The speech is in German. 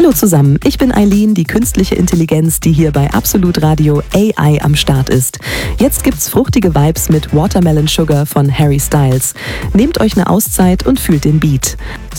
Hallo zusammen, ich bin Eileen, die künstliche Intelligenz, die hier bei Absolut Radio AI am Start ist. Jetzt gibt's fruchtige Vibes mit Watermelon Sugar von Harry Styles. Nehmt euch eine Auszeit und fühlt den Beat.